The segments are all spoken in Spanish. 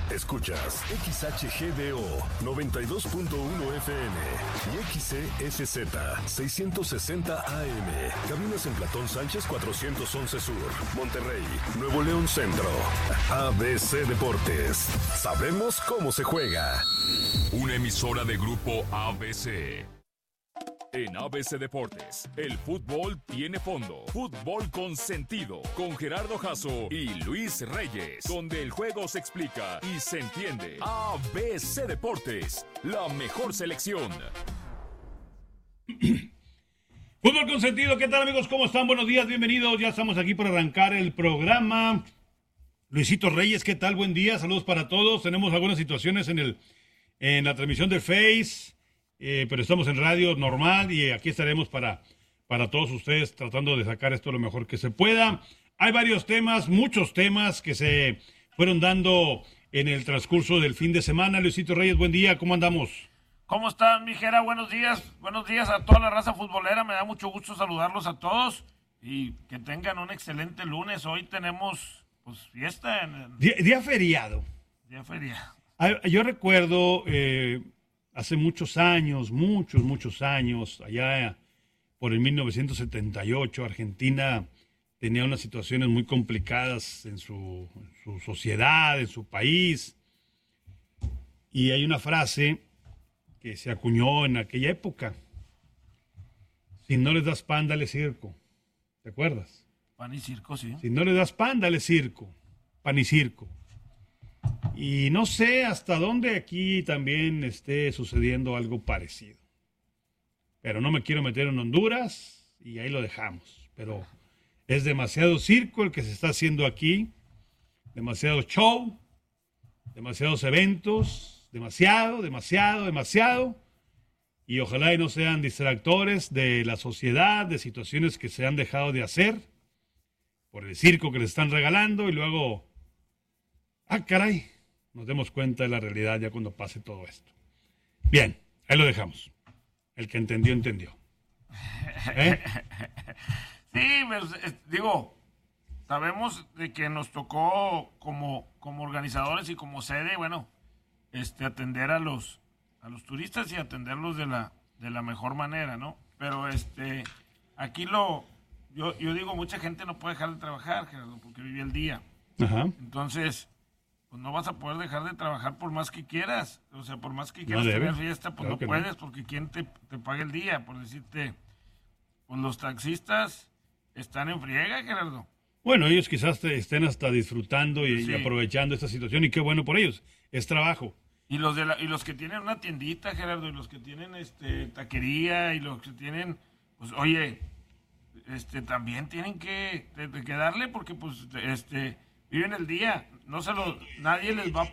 Escuchas XHGDO 92.1 FM y XESZ 660 AM. Cabinas en Platón Sánchez 411 Sur, Monterrey, Nuevo León Centro. ABC Deportes. Sabemos cómo se juega. Una emisora de Grupo ABC. En ABC Deportes, el fútbol tiene fondo. Fútbol con sentido. Con Gerardo Jasso y Luis Reyes. Donde el juego se explica y se entiende. ABC Deportes, la mejor selección. Fútbol con sentido, ¿qué tal amigos? ¿Cómo están? Buenos días, bienvenidos. Ya estamos aquí para arrancar el programa. Luisito Reyes, ¿qué tal? Buen día, saludos para todos. Tenemos algunas situaciones en la transmisión del Face. Pero estamos en radio normal y aquí estaremos para todos ustedes tratando de sacar esto lo mejor que se pueda. Hay varios temas, muchos temas que se fueron dando en el transcurso del fin de semana. Luisito Reyes, buen día, ¿cómo andamos? ¿Cómo están, mi Jera? Buenos días a toda la raza futbolera, me da mucho gusto saludarlos a todos y que tengan un excelente lunes. Hoy tenemos pues fiesta. Día feriado. Día feriado. Yo recuerdo... hace muchos años, allá por el 1978, Argentina tenía unas situaciones muy complicadas en su sociedad, en su país. Y hay una frase que se acuñó en aquella época. Si no les das pan, dale circo. ¿Te acuerdas? Pan y circo, sí. Si no les das pan, dale circo. Pan y circo. Y no sé hasta dónde aquí también esté sucediendo algo parecido. Pero no me quiero meter en Honduras y ahí lo dejamos. Pero es demasiado circo el que se está haciendo aquí. Demasiado show. Demasiados eventos. Demasiado. Y ojalá y no sean distractores de la sociedad, de situaciones que se han dejado de hacer por el circo que les están regalando y luego... ¡Ah, caray! Nos demos cuenta de la realidad ya cuando pase todo esto. Bien, ahí lo dejamos. El que entendió, entendió. Sí, pues, sabemos de que nos tocó como organizadores y como sede, bueno, atender a los turistas y atenderlos de la mejor manera, ¿no? Pero aquí yo digo, mucha gente no puede dejar de trabajar, Gerardo, porque vive el día. Ajá. Entonces... pues no vas a poder dejar de trabajar por más que quieras. O sea, por más que quieras No tener fiesta, pues claro no puedes, porque ¿quién te paga el día? Por decirte, pues los taxistas están en friega, Gerardo. Bueno, ellos quizás estén hasta disfrutando y Sí. aprovechando esta situación, y qué bueno por ellos. Es trabajo. Y los que tienen una tiendita, Gerardo, y los que tienen taquería, y los que tienen, pues oye, también tienen que darle, porque pues viven el día. Nadie les va a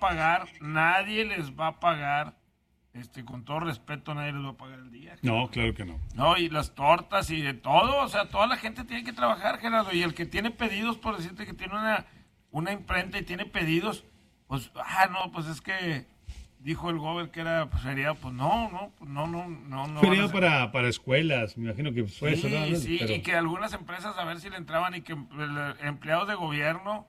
pagar, con todo respeto, nadie les va a pagar el día. No, claro que no. No, y las tortas y de todo, o sea, toda la gente tiene que trabajar, Gerardo, y el que tiene pedidos, por decirte que tiene una imprenta y tiene pedidos, pues, pues es que dijo el gober que era feriado, pues no. Feriado para escuelas, me imagino que fue eso, ¿no? Sí, Pero... y que algunas empresas a ver si le entraban y que empleados de gobierno,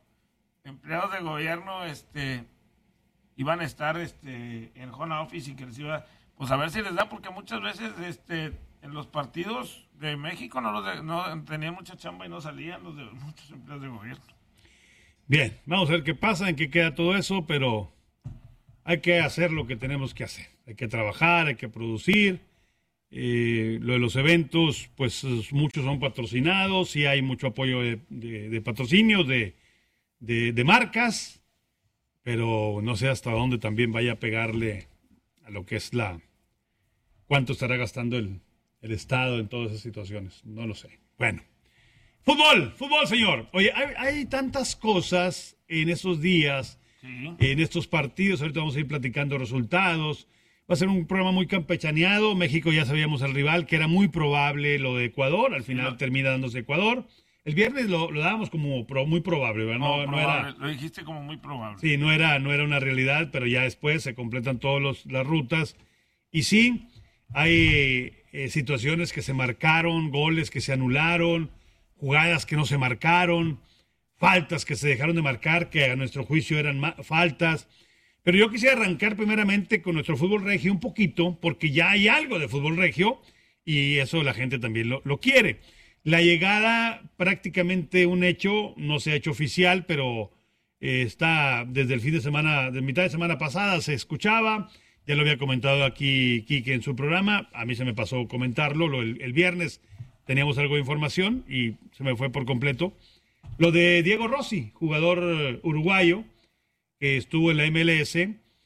iban a estar en home office y que les iba, pues a ver si les da, porque muchas veces en los partidos de México no tenían mucha chamba y no salían muchos empleados de gobierno. Bien, vamos a ver qué pasa, en qué queda todo eso, pero hay que hacer lo que tenemos que hacer. Hay que trabajar, hay que producir. Lo de los eventos, pues muchos son patrocinados y hay mucho apoyo de patrocinios, de marcas, pero no sé hasta dónde también vaya a pegarle a lo que es cuánto estará gastando el Estado en todas esas situaciones, no lo sé. Bueno, fútbol, señor. Oye, hay tantas cosas en esos días, Sí. en estos partidos, ahorita vamos a ir platicando resultados. Va a ser un programa muy campechaneado. México ya sabíamos el rival, que era muy probable lo de Ecuador, al final termina dándose Ecuador. El viernes lo dábamos como muy probable, ¿verdad? No era, lo dijiste como muy probable. sí, no era una realidad, pero ya después se completan todas las rutas. Y sí, hay situaciones que se marcaron, goles que se anularon, jugadas que no se marcaron, faltas que se dejaron de marcar, que a nuestro juicio eran faltas. Pero yo quisiera arrancar primeramente con nuestro fútbol regio un poquito, porque ya hay algo de fútbol regio y eso la gente también lo quiere. La llegada, prácticamente un hecho, no se ha hecho oficial, pero está desde el fin de semana, de mitad de semana pasada se escuchaba, ya lo había comentado aquí Quique en su programa, a mí se me pasó comentarlo, el viernes teníamos algo de información y se me fue por completo. Lo de Diego Rossi, jugador uruguayo, que estuvo en la MLS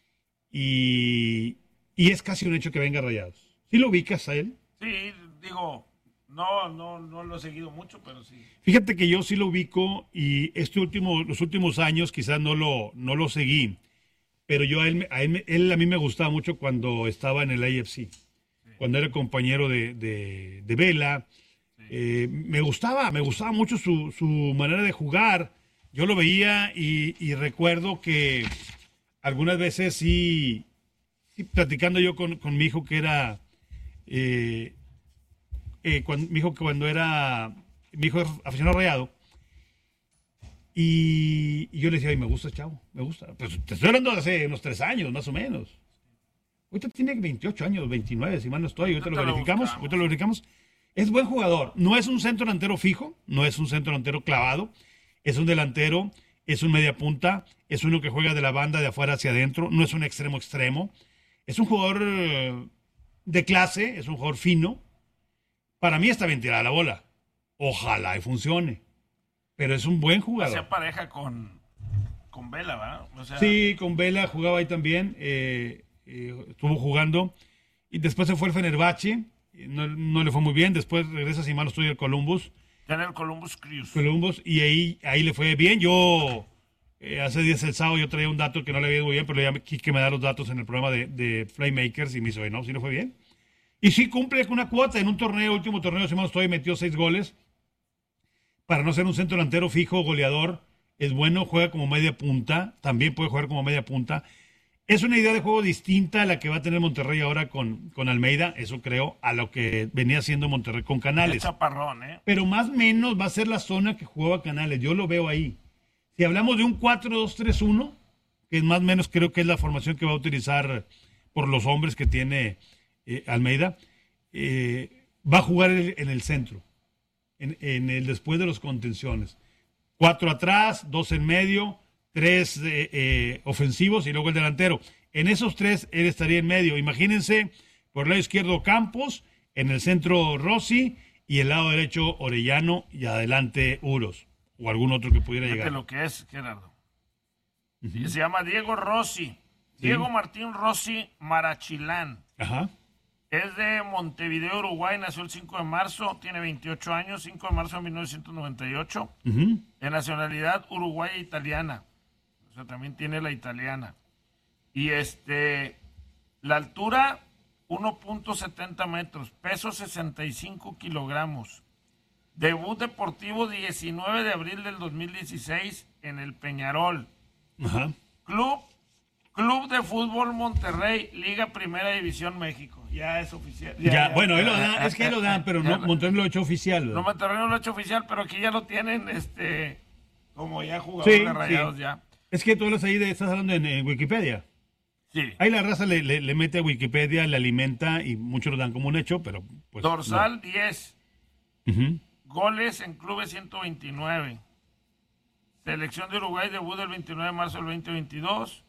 y es casi un hecho que venga a Rayados. ¿Sí lo ubicas a él? Sí, digo, no lo he seguido mucho, pero sí. Fíjate que yo sí lo ubico y los últimos años quizás no lo seguí, pero yo él a mí me gustaba mucho cuando estaba en el AFC, sí. Cuando era compañero de Vela. Sí. Me gustaba mucho su manera de jugar. Yo lo veía y recuerdo que algunas veces sí platicando yo con mi hijo que era mi hijo aficionado Rayado, y yo le decía, ay, me gusta, chavo, me gusta. Pues te estoy hablando de hace unos 3 años, más o menos. Ahorita tiene 28 años, 29, si mal no estoy. Ahorita lo verificamos. Es buen jugador. No es un centro delantero fijo, no es un centro delantero clavado. Es un delantero, es un media punta, es uno que juega de la banda de afuera hacia adentro, no es un extremo. Es un jugador de clase, es un jugador fino. Para mí está bien tirada la bola. Ojalá y funcione. Pero es un buen jugador. Hacía pareja con Vela, ¿verdad? O sea... Sí, con Vela jugaba ahí también. Estuvo jugando. Y después se fue el Fenerbahce. No le fue muy bien. Después regresa, si mal no estoy, al Columbus. En el Columbus Crews. Y ahí le fue bien. Yo, hace días el sábado, yo traía un dato que no le había ido muy bien, pero ya Quique me da los datos en el programa de Playmakers y me hizo, no, sí le fue bien. Y sí cumple con una cuota. En un último torneo, si mal no estoy, metió 6 goles. Para no ser un centro delantero fijo, goleador, es bueno, juega como media punta, también puede jugar como media punta. Es una idea de juego distinta a la que va a tener Monterrey ahora con Almeida, eso creo, a lo que venía haciendo Monterrey con Canales. Es chaparrón, Pero más o menos va a ser la zona que jugaba Canales, yo lo veo ahí. Si hablamos de un 4-2-3-1, que es más o menos creo que es la formación que va a utilizar por los hombres que tiene Almeida, va a jugar en el centro. En el después de los contenciones. 4 atrás, 2 en medio, 3 ofensivos y luego el delantero. En esos 3 él estaría en medio. Imagínense, por el lado izquierdo Campos, en el centro Rossi y el lado derecho Orellano y adelante Uros o algún otro que pudiera llegar. Lo que es, Gerardo. Uh-huh. Se llama Diego Rossi. ¿Sí? Diego Martín Rossi Marachilán. Ajá. Es de Montevideo, Uruguay, nació el 5 de marzo, tiene 28 años, 5 de marzo de 1998, uh-huh. De nacionalidad uruguaya e italiana, o sea, también tiene la italiana. Y la altura, 1.70 metros, peso 65 kilogramos. Debut deportivo 19 de abril del 2016 en el Peñarol. Ajá. Club de Fútbol Monterrey, Liga Primera División México. Ya es oficial. Bueno, él lo dan, es que él lo dan, pero no, Monterrey lo ha hecho oficial, ¿verdad? No, Monterrey no lo ha hecho oficial, pero aquí ya lo tienen, como ya jugador de Rayados, sí. Ya. Es que tú hablas ahí estás hablando en Wikipedia. Sí. Ahí la raza le mete a Wikipedia, le alimenta y muchos lo dan como un hecho, pero pues... Dorsal no. 10. Uh-huh. Goles en clubes 129. Selección de Uruguay, debut del 29 de marzo del 2022.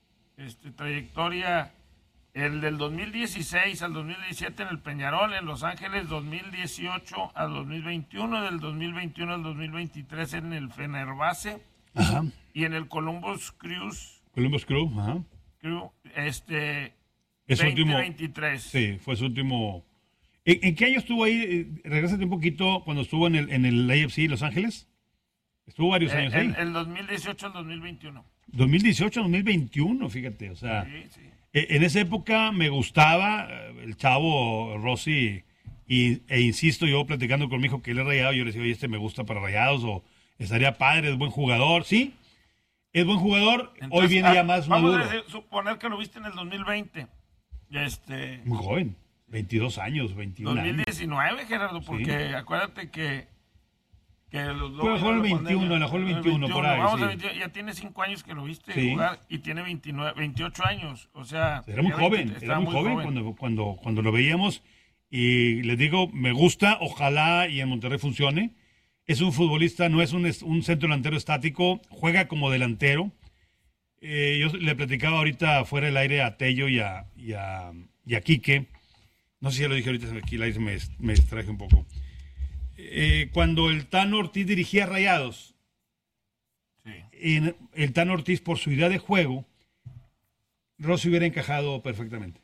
Trayectoria el del 2016 al 2017 en el Peñarol, en Los Ángeles 2018 al 2021, del 2021 al 2023 en el Fenerbahce. Ajá. Y en el Columbus Crews. Ajá. Es 2023. Sí, fue su último. ¿En qué año estuvo ahí? Regrésate un poquito cuando estuvo en el AFC Los Ángeles. Estuvo varios años ahí. El 2018 al 2021. 2018 al 2021, fíjate, o sea. Sí. En esa época me gustaba el chavo Rossi e insisto, yo platicando con mi hijo que él es Rayado, yo le decía, oye, me gusta para Rayados o estaría padre, es buen jugador, sí, es buen jugador. Entonces, hoy viene ya más maduro. Vamos a suponer que lo viste en el 2020. Muy joven, 22 años, 21 2019, años. Gerardo, porque sí. Acuérdate que Que los Fue a jugar el 21, la jugó el 21, por ahí, vamos sí. a 21, ya tiene 5 años que lo viste Sí. jugar y tiene 28 años. O sea, Era muy joven, cuando lo veíamos. Y les digo, me gusta, ojalá y en Monterrey funcione. Es un futbolista, no es un centro delantero estático, juega como delantero. Yo le platicaba ahorita fuera del aire a Tello y a Quique. No sé si ya lo dije ahorita, aquí el aire me distraje un poco. Cuando el Tano Ortiz dirigía Rayados, sí. el Tano Ortiz, por su idea de juego, Rossi hubiera encajado perfectamente.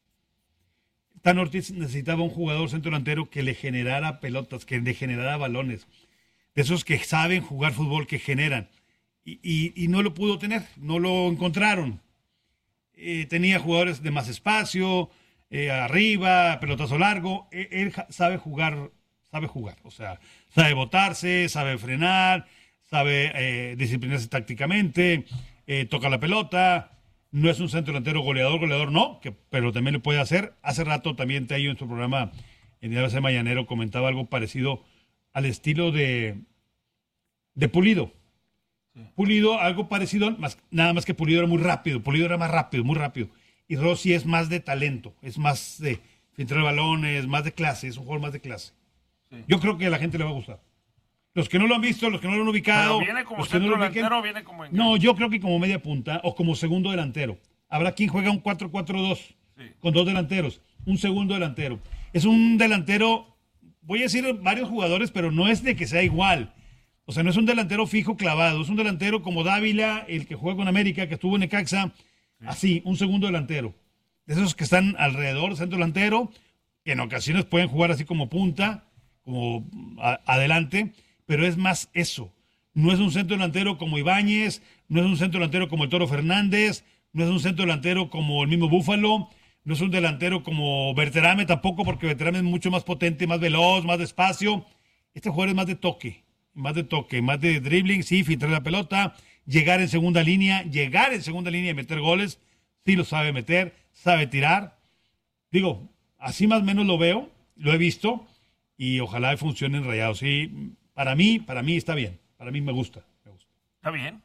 Tano Ortiz necesitaba un jugador centro delantero que le generara pelotas, que le generara balones, de esos que saben jugar fútbol, que generan. Y no lo pudo tener, no lo encontraron. Tenía jugadores de más espacio, arriba, pelotazo largo. Él sabe jugar, o sea, sabe botarse, sabe frenar, sabe disciplinarse tácticamente, toca la pelota. No es un centro delantero goleador no, pero también lo puede hacer. Hace rato también Tello en su programa en el ABC Mañanero comentaba algo parecido al estilo de Pulido. Sí. Pulido, algo parecido, nada más que Pulido era muy rápido. Pulido era más rápido, muy rápido. Y Rossi es más de talento, es más de filtrar balones, más de clase, es un jugador más de clase. Sí. Yo creo que a la gente le va a gustar. Los que no lo han visto, los que no lo han ubicado. ¿Pero viene como centro delantero o viene como enganche? No, yo creo que como media punta o como segundo delantero. Habrá quien juega un 4-4-2 sí, con 2 delanteros, un segundo delantero. Es un delantero, voy a decir varios jugadores, pero no es de que sea igual. O sea, no es un delantero fijo clavado, es un delantero como Dávila, el que juega con América, que estuvo en Necaxa, sí, así, un segundo delantero. De esos que están alrededor, centro delantero, que en ocasiones pueden jugar así como punta, como adelante, pero es más eso. No es un centro delantero como Ibáñez, no es un centro delantero como el Toro Fernández, no es un centro delantero como el mismo Búfalo, no es un delantero como Berterame tampoco, porque Berterame es mucho más potente, más veloz, más despacio. Este jugador es más de toque, más de dribbling, sí, filtrar la pelota, llegar en segunda línea y meter goles, sí lo sabe meter, sabe tirar. Digo, así más o menos lo veo, lo he visto, y ojalá funcione en Rayados. Sí, para mí está bien, para mí me gusta. Está bien.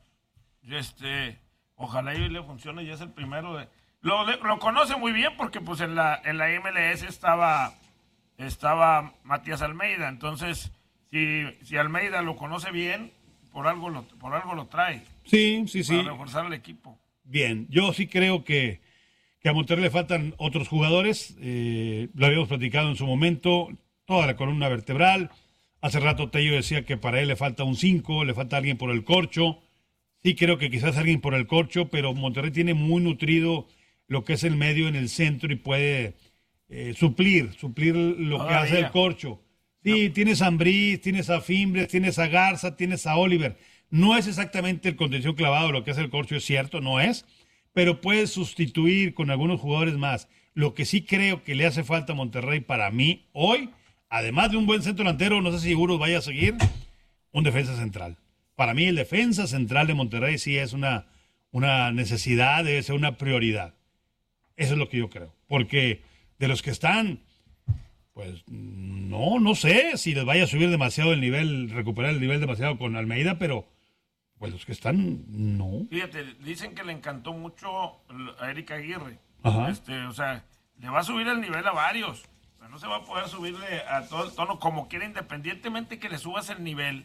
Ojalá y le funcione, ya es el primero de... Lo conoce muy bien porque pues en la MLS estaba Matías Almeida, entonces si Almeida lo conoce bien, por algo lo trae. Sí. Para reforzar al equipo. Bien, yo sí creo que a Monterrey le faltan otros jugadores, lo habíamos platicado en su momento, toda la columna vertebral. Hace rato Tello decía que para él le falta un 5, le falta alguien por el corcho. Sí creo que quizás alguien por el corcho, pero Monterrey tiene muy nutrido lo que es el medio en el centro y puede suplir lo que hace el corcho. Sí, no. Tienes a Ambriz, tienes a Fimbres, tienes a Garza, tienes a Oliver. No es exactamente el contención clavado lo que hace el corcho, es cierto, no es, pero puedes sustituir con algunos jugadores más. Lo que sí creo que le hace falta a Monterrey para mí hoy, además de un buen centro delantero, no sé si Burros vaya a seguir, un defensa central. Para mí el defensa central de Monterrey sí es una necesidad, debe ser una prioridad. Eso es lo que yo creo. Porque de los que están, pues no sé si les vaya a subir demasiado el nivel, recuperar el nivel demasiado con Almeida, pero pues los que están, no. Fíjate, dicen que le encantó mucho a Eric Aguirre. Ajá. O sea, le va a subir el nivel a varios. O sea, no se va a poder subirle a todo el tono como quiera, independientemente que le subas el nivel.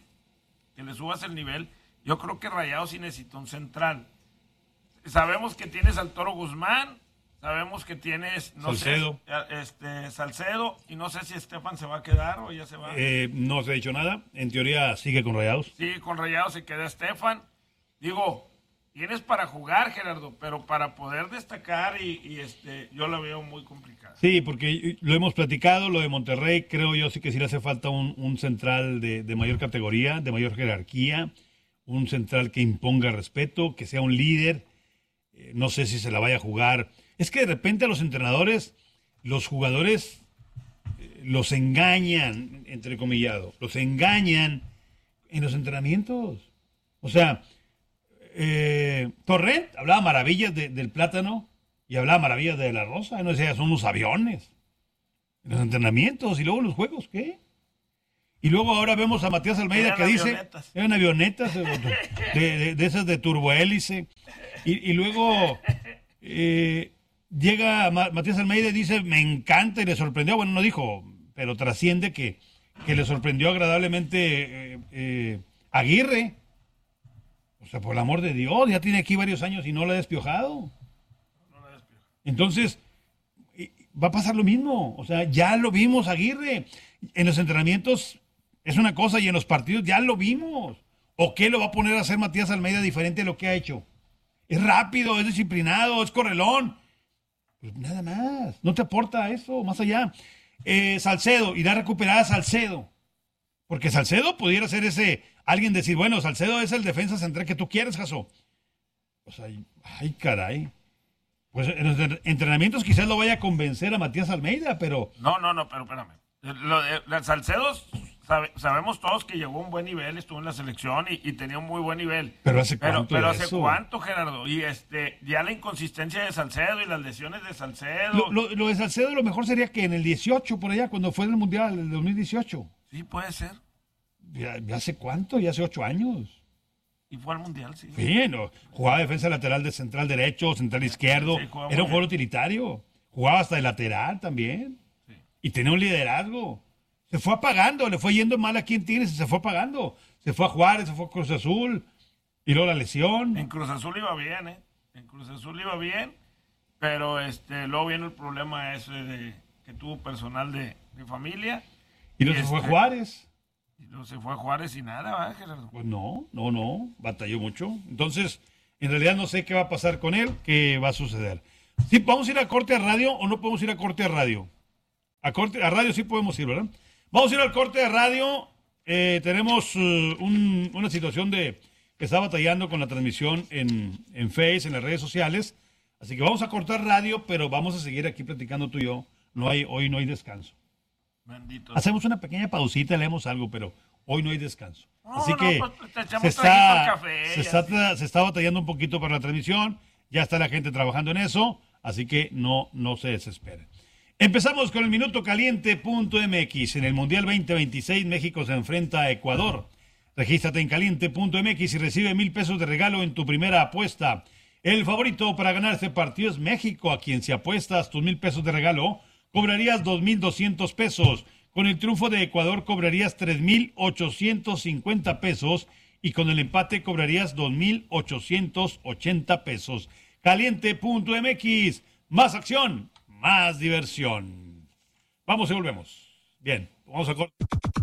Yo creo que Rayados sí necesita un central. Sabemos que tienes al Toro Guzmán, sabemos que tienes, Salcedo. Salcedo, y no sé si Estefan se va a quedar o ya se va. No se ha dicho nada, en teoría sigue con Rayados. Sí, con Rayados se queda Estefan. Digo, tienes para jugar, Gerardo, pero para poder destacar yo la veo muy complicada. Sí, porque lo hemos platicado, lo de Monterrey, creo yo sí que sí le hace falta un central de mayor categoría, de mayor jerarquía, un central que imponga respeto, que sea un líder. No sé si se la vaya a jugar. Es que de repente a los entrenadores, los jugadores los engañan, entrecomillado, los engañan en los entrenamientos. O sea, Torrent hablaba maravillas del Plátano y hablaba maravillas de la Rosa. No decía, son unos aviones. En los entrenamientos y luego en los juegos, ¿qué? Y luego ahora vemos a Matías Almeida Eran que dice, avionetas. eran avionetas de esas de turbohélice. Y luego llega Matías Almeida y dice, me encanta y le sorprendió. Bueno, no dijo, pero trasciende que le sorprendió agradablemente Aguirre. O sea, por el amor de Dios, ya tiene aquí varios años y no lo ha despiojado. Entonces, va a pasar lo mismo. O sea, ya lo vimos, Aguirre. En los entrenamientos es una cosa y en los partidos ya lo vimos. ¿O qué lo va a poner a hacer Matías Almeida diferente a lo que ha hecho? Es rápido, es disciplinado, es correlón. Pues nada más. No te aporta eso, más allá. Salcedo, irá a recuperar a Salcedo. Porque Salcedo pudiera ser alguien decir, bueno, Salcedo es el defensa central que tú quieres, Jaso. O sea, ay, caray. Pues en los entrenamientos quizás lo vaya a convencer a Matías Almeida, pero... No, pero espérame. Lo de Salcedo, sabemos todos que llegó a un buen nivel, estuvo en la selección y tenía un muy buen nivel. Pero ¿hace cuánto Pero ¿hace eso? cuánto, Gerardo? Y ya la inconsistencia de Salcedo y las lesiones de Salcedo. Lo de Salcedo lo mejor sería que en el 18, por allá, cuando fue en el Mundial, el 2018. Sí, puede ser. ¿Ya hace cuánto? Ya hace 8 años. Y fue al Mundial, sí. Bien, jugaba defensa lateral de central derecho, central izquierdo. Sí, jugaba Era un muy jugador utilitario. Jugaba hasta de lateral también. Sí. Y tenía un liderazgo. Se fue apagando, le fue yendo mal aquí en Tigres y se fue apagando. Se fue a Juárez, se fue a Cruz Azul. Y luego la lesión. En Cruz Azul iba bien, pero luego viene el problema ese de que tuvo personal de familia. Y luego se fue a Juárez. Y luego se fue a Juárez y nada, ¿verdad, Gerardo? Pues no, batalló mucho. Entonces, en realidad no sé qué va a pasar con él, qué va a suceder. ¿Sí podemos ir a corte a radio o no podemos ir a corte a radio? A radio sí podemos ir, ¿verdad? Vamos a ir al corte de radio. Tenemos una situación que está batallando con la transmisión en Face, en las redes sociales. Así que vamos a cortar radio, pero vamos a seguir aquí platicando tú y yo. Hoy no hay descanso. Bendito. Hacemos una pequeña pausita, leemos algo, pero hoy no hay descanso. Así Pues te echamos se está batallando un poquito para la transmisión. Ya está la gente trabajando en eso, así que no se desesperen. Empezamos con el Minuto Caliente.mx. En el Mundial 2026, México se enfrenta a Ecuador. Regístrate en caliente.mx y recibe 1,000 pesos de regalo en tu primera apuesta. El favorito para ganar este partido es México, a quien si apuestas tus 1,000 pesos de regalo, cobrarías 2,200 pesos. Con el triunfo de Ecuador cobrarías 3,850 pesos y con el empate cobrarías 2,880 pesos. Caliente.mx. Más acción, más diversión. Vamos y volvemos. Bien, vamos a cortar.